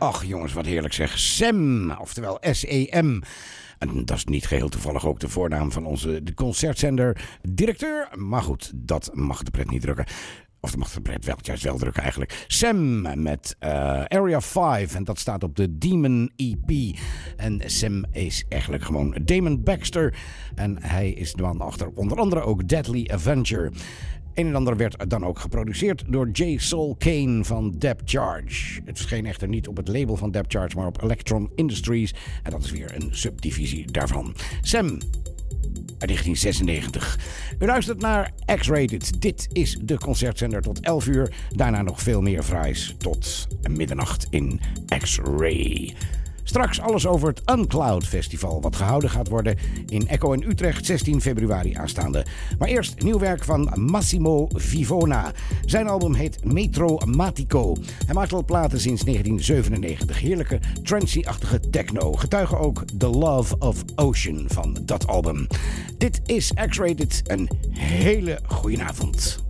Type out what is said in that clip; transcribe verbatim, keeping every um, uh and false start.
Ach jongens, wat heerlijk zeg. Sam, oftewel S E M. En dat is niet geheel toevallig ook de voornaam van onze de concertzender directeur. Maar goed, dat mag de pret niet drukken. Of dat mag de pret wel, juist wel drukken eigenlijk. Sam met uh, Area vijf. En dat staat op de Demon E P. En Sam is eigenlijk gewoon Damon Baxter. En hij is de man achter onder andere ook Deadly Avenger. Een en ander werd dan ook geproduceerd door J. Soul Kane van Depth Charge. Het verscheen echter niet op het label van Depth Charge, maar op Electron Industries. En dat is weer een subdivisie daarvan. Sam, uit negentien zesennegentig. U luistert naar X-Rated. Dit is de concertzender tot elf uur. Daarna nog veel meer fraais tot middernacht in X-Ray. Straks alles over het Uncloud Festival, wat gehouden gaat worden in Echo in Utrecht, zestien februari aanstaande. Maar eerst nieuw werk van Massimo Vivona. Zijn album heet Metro Matico. Hij maakt al platen sinds negentien zevenennegentig. Heerlijke, trancy-achtige techno. Getuigen ook The Love of Ocean van dat album. Dit is X-Rated. Een hele goeie avond.